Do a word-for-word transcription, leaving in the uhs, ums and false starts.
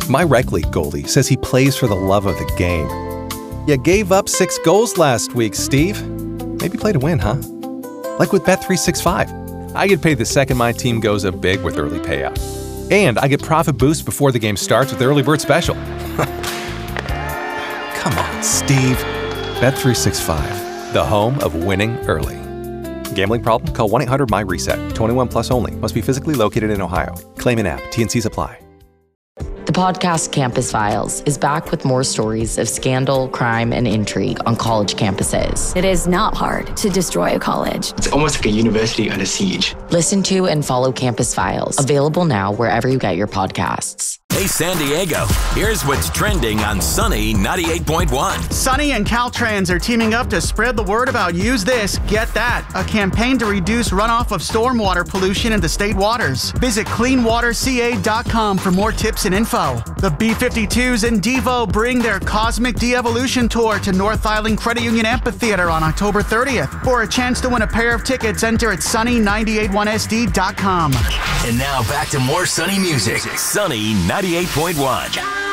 My rec league goalie says he plays for the love of the game. You gave up six goals last week, Steve. Maybe play to win, huh? Like with Bet three sixty-five. I get paid the second my team goes up big with early payout. And I get profit boosts before the game starts with the Early Bird Special. Come on, Steve. Bet three sixty-five, the home of winning early. Gambling problem? Call one eight hundred M Y reset. twenty-one plus only. Must be physically located in Ohio. Claim an app. T N Cs apply. The podcast Campus Files is back with more stories of scandal, crime, and intrigue on college campuses. It is not hard to destroy a college. It's almost like a university under siege. Listen to and follow Campus Files, available now wherever you get your podcasts. Hey, San Diego, here's what's trending on Sunny ninety-eight point one. Sunny and Caltrans are teaming up to spread the word about Use This, Get That, a campaign to reduce runoff of stormwater pollution into state waters. Visit clean water c a dot com for more tips and info. The B fifty-twos and Devo bring their Cosmic De-Evolution Tour to North Island Credit Union Amphitheater on October thirtieth. For a chance to win a pair of tickets, enter at sunny nine eight one s d dot com. And now back to more Sunny music. Sunny ninety-eight point one.